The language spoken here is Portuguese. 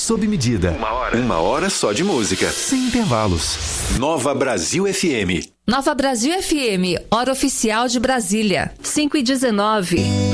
sob medida. Uma hora só de música. Sem intervalos. Nova Brasil FM. Nova Brasil FM, hora oficial de Brasília, 5h19.